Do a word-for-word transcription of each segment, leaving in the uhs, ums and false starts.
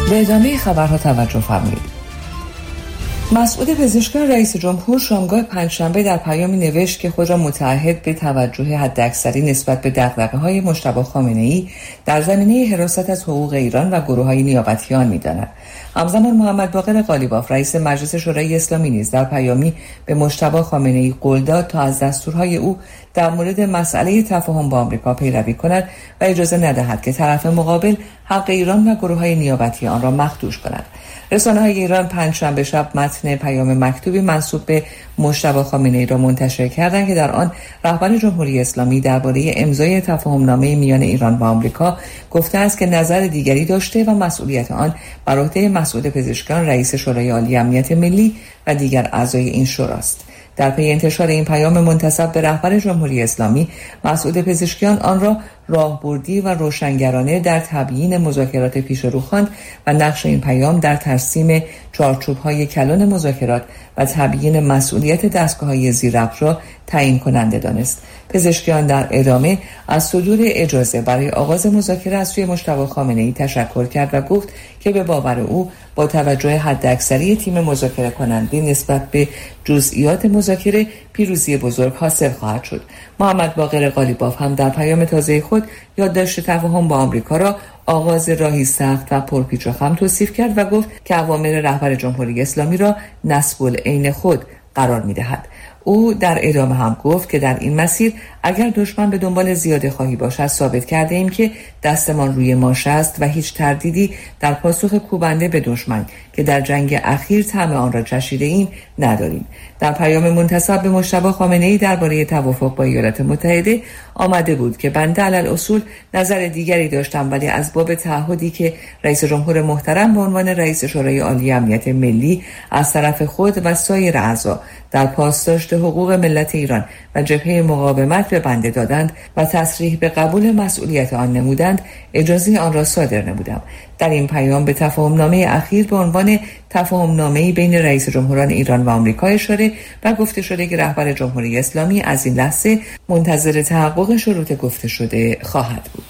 به ادامه خبرها توجه فرمایید. مسعود پزشکیان رئیس جمهور شامگاه پنجشنبه در پیامی نوشت که خود را متعهد به توجه حداکثری نسبت به دغدغه‌های مجتبی خامنه‌ای در زمینه حراست از حقوق ایران و گروه‌های نیابتیان می‌داند. همزمان محمد باقر قالیباف رئیس مجلس شورای اسلامی نیز در پیامی به مجتبی خامنه‌ای قول داد تا از دستورهای او در مورد مسئله تفاهم با آمریکا پیروی کند و اجازه ندهد که طرف مقابل حق ایران و گروه‌های نیابتی آن را مخدوش کند. رسانه‌های ایران پنجشنبه شب متن پیام مکتوبی منسوب به مجتبی خامنه‌ای را منتشر کردند که در آن رهبر جمهوری اسلامی درباره امضای تفاهم‌نامه میان ایران و آمریکا گفته است که نظر دیگری داشته و مسئولیت آن بر عهده مسعود پزشکیان رئیس شورای عالی امنیت ملی و دیگر اعضای این شوراست. در پی انتشار این پیام منتسب به رهبر جمهوری اسلامی، مسعود پزشکیان آن را راهبردی و روشنگرانه در تبیین مذاکرات پیش رو خواند و نقش این پیام در ترسیم چارچوب‌های کلان مذاکرات و تبیین مسئولیت دستگاه‌های زیرربط را تعیین کننده دانست. پزشکیان در ادامه از صدور اجازه برای آغاز مذاکره از سوی مجتبی خامنه‌ای تشکر کرد و گفت که به باور او با توجه حداکثری تیم مذاکره کننده نسبت به جزئیات مذاکره پیروزی بزرگ حاصل خواهد شد. محمد باقر قالیباف هم در پیام تازه خود یادداشت تفاهم با آمریکا را آغاز راهی سخت و پرپیچ و خم توصیف کرد و گفت که اوامر رهبر جمهوری اسلامی را نصب العین خود قرار می‌دهد. او در ادامه هم گفت که در این مسیر اگر دشمن به دنبال زیاده خواهی باشد ثابت کرده ایم که دستمان روی ماش است و هیچ تردیدی در پاسخ کوبنده به دشمن که در جنگ اخیر طعم آن را چشیده ایم نداریم. در پیام منتسب به مجتبی خامنه‌ای درباره توافق با ایالات متحده آمده بود که بنده علی الاصول نظر دیگری داشتم، ولی از باب تعهدی که رئیس جمهور محترم به عنوان رئیس شورای عالی امنیت ملی از طرف خود و سایر اعضا در پاسداشت حقوق ملت ایران و جبهه مقاومت به بنده دادند و تصریح به قبول مسئولیت آن نمودند، اجازه آن را صادر نمودم. در این پیام به تفاهم‌نامه اخیر به عنوان تفاهم‌نامه‌ای بین رئیس جمهوران ایران و آمریکا اشاره و گفته شده که رهبر جمهوری اسلامی از این لحظه منتظر تحقق شروط گفته شده خواهد بود.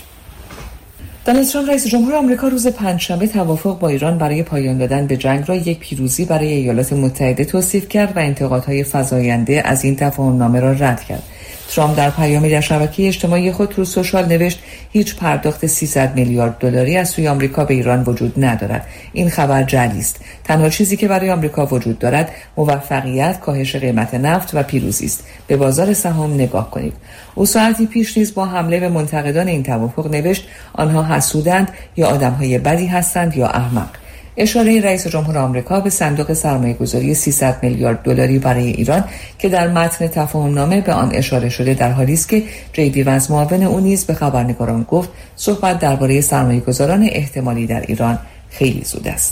دونالد ترامپ رئیس جمهور آمریکا روز پنجشنبه توافق با ایران برای پایان دادن به جنگ را یک پیروزی برای ایالات متحده توصیف کرد و انتقادهای فزاینده از این تفاهم‌نامه را رد کرد. ترامپ در پیامی در شبکه اجتماعی خود رو سوشال نوشت هیچ پرداخت سیصد میلیارد دلاری از سوی آمریکا به ایران وجود ندارد. این خبر جعلی است. تنها چیزی که برای آمریکا وجود دارد موفقیت، کاهش قیمت نفت و پیروزی است. به بازار سهام نگاه کنید. او ساعتی پیش نیز با حمله به منتقدان این توافق نوشت آنها حسودند یا آدم‌های بدی هستند یا احمق. اشاره رئیس جمهور آمریکا به صندوق سرمایه‌گذاری سیصد میلیارد دلاری برای ایران که در متن تفاهم‌نامه به آن اشاره شده در حالی است که جی دی ونس معاون او نیز به خبرنگاران گفت صحبت درباره سرمایه‌گذاران احتمالی در ایران خیلی زود است.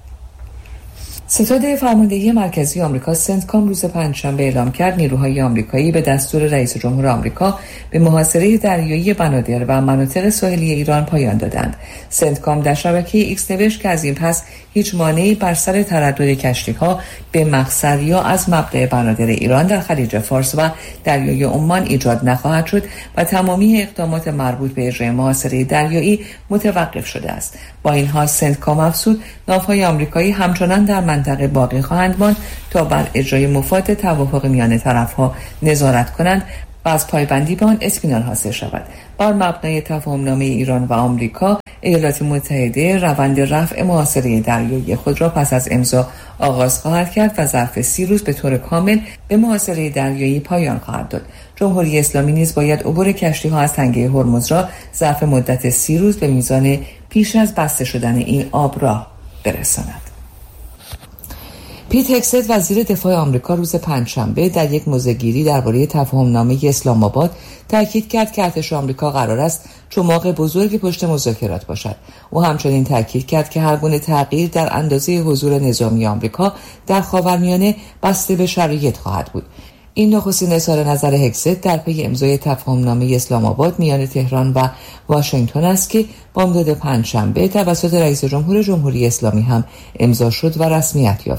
ستاد فرماندهی مرکزی آمریکا سنتکام روز پنجشنبه اعلام کرد نیروهای آمریکایی به دستور رئیس جمهور آمریکا به محاصره دریایی بنادر و مناطق ساحلی ایران پایان دادند. سنتکام در شبکه ایکس نوشت که از این پس هیچ مانعی بر سر تردد کشتی‌ها به مقصد یا از مبدأ بنادر ایران در خلیج فارس و دریای عمان ایجاد نخواهد شد و تمامی اقدامات مربوط به اجرای محاصره دریایی متوقف شده است. با این حال سنتکام افزود ناوهای آمریکایی همچنان در منطقه باقی خواهند ماند تا بر اجرای مفاد توافق میان طرف‌ها نظارت کنند و از پایبندی به آن اطمینان حاصل شود. بر مبنای تفاهم‌نامه ایران و آمریکا، ایالات متحده روند رفع محاصره دریایی خود را پس از امضا آغاز خواهد کرد و ظرف سی روز به طور کامل به محاصره دریایی پایان خواهد داد. جمهوری اسلامی نیز باید عبور کشتی‌ها از تنگه هرمز را ظرف مدت سی روز به میزان پیش از بسته شدن این آب راه برساند. پیت هگست وزیر دفاع آمریکا روز پنجشنبه در یک موضع‌گیری درباره تفاهم‌نامه اسلام آباد تاکید کرد که ارتش آمریکا قرار است چماق بزرگی پشت مذاکرات باشد. او همچنین تاکید کرد که هر گونه تغییر در اندازه حضور نظامی آمریکا در خاورمیانه بسته به شرایط خواهد بود. این نخستین اظهار نظر هگست در پی امضای تفاهم‌نامه اسلام آباد میان تهران و واشنگتن است که بامداد پنجشنبه توسط رئیس جمهور جمهوری اسلامی هم امضا شد و رسمیت یافت.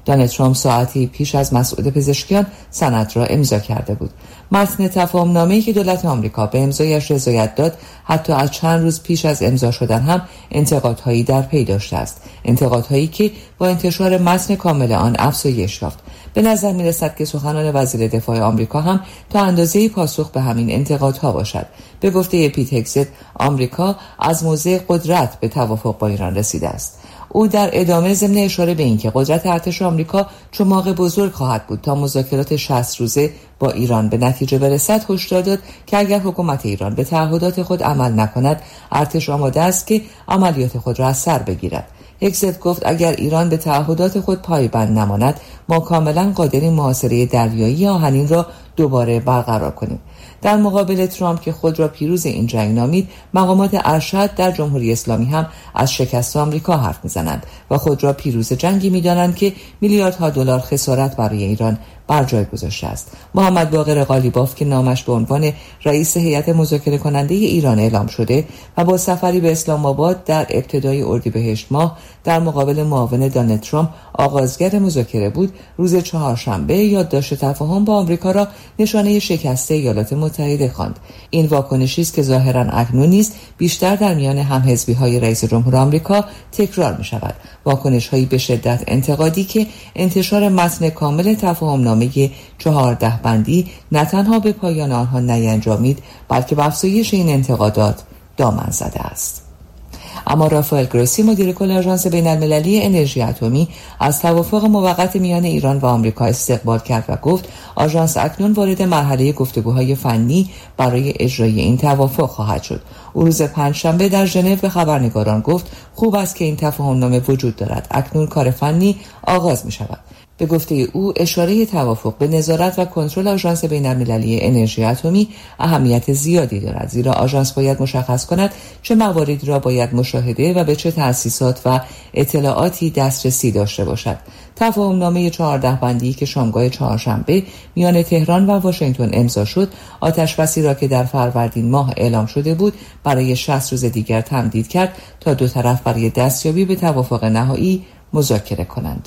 دونالد ترامپ ساعتی پیش از مسعود پزشکیان سند را امضا کرده بود. متن تفاهم‌نامه‌ای که دولت آمریکا به امضایش رضایت داد حتی از چند روز پیش از امضا شدن هم انتقادهایی در پی داشته است، انتقادهایی که با انتشار متن کامل آن افزایش یافت. به نظر می‌رسد که سخنان وزیر دفاع آمریکا هم تا اندازه‌ای پاسخ به همین انتقادها باشد. به گفته پیت هگست، آمریکا از موضع قدرت به توافق با ایران رسیده است. او در ادامه ضمن اشاره به اینکه قدرت ارتش آمریکا چماق بزرگ خواهد بود تا مذاکرات شصت روزه با ایران به نتیجه برسد، هشدار داد که اگر حکومت ایران به تعهدات خود عمل نکند، ارتش آماده است که عملیات خود را از سر بگیرد. هگست گفت اگر ایران به تعهدات خود پایبند نماند، ما کاملا قادریم محاصره دریایی آهنین را دوباره برقرار کنیم. در مقابل ترامپ که خود را پیروز این جنگ نامید، مقامات ارشد در جمهوری اسلامی هم از شکست آمریکا حرف میزنند و خود را پیروز جنگی میدانند که میلیاردها دلار خسارت برای ایران بر جای گذاشته است. محمد باقر قالیباف که نامش به عنوان رئیس هیئت مذاکره کننده ایران اعلام شده و با سفری به اسلام آباد در ابتدای اردیبهشت ماه در مقابل معاون دونالد ترامپ آغازگر مذاکره بود، روز چهارشنبه یادداشت تفاهم با آمریکا را نشانه شکست ایالات متحده خواند. این واکنشی است که ظاهرا اکنون نیز بیشتر در میان همحزبی‌های رئیس جمهور آمریکا تکرار می‌شود. واکنش‌هایی به شدت انتقادی که انتشار متن کامل تفاهم‌نامه چهارده بندی نه تنها به پایان آنها نینجامید، بلکه به افزایش این انتقادات دامن زده است. اما رافائل گروسی مدیر کل آژانس بین‌المللی انرژی اتمی از توافق موقت میان ایران و آمریکا استقبال کرد و گفت آژانس اکنون وارد مرحله گفتگوهای فنی برای اجرای این توافق خواهد شد. او روز پنجشنبه در ژنو به خبرنگاران گفت خوب است که این تفاهم‌نامه وجود دارد، اکنون کار فنی آغاز می شود. به گفته او اشاره توافق به نظارت و کنترل آژانس بین‌المللی انرژی اتمی اهمیت زیادی دارد، زیرا آژانس باید مشخص کند چه مواردی را باید مشاهده و به چه تأسیسات و اطلاعاتی دسترسی داشته باشد. تفاهم‌نامه چهارده بندی که شامگاه چهارشنبه میان تهران و واشنگتن امضا شد، آتشبسی را که در فروردین ماه اعلام شده بود برای شصت روز دیگر تمدید کرد تا دو طرف برای دستیابی به توافق نهایی مذاکره کنند.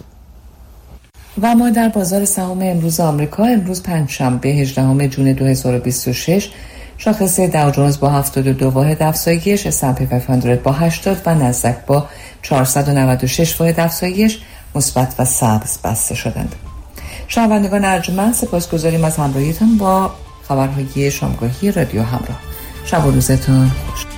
و ما در بازار سهام امروز آمریکا، امروز پنجشنبه هجدهم ژوئن دو هزار و بیست و شش، شاخص داو جونز با هفتاد و دو واحد افزایش، اس اند پی پانصد با هشتاد و نزدک با چهارصد و نود و شش واحد افزایش مثبت و سبز بسته شدند. شنوندگان ارجمند، سپاسگزاریم از همراهیتان با خبرهای شامگاهی رادیو همراه. شب و روزتان خوش.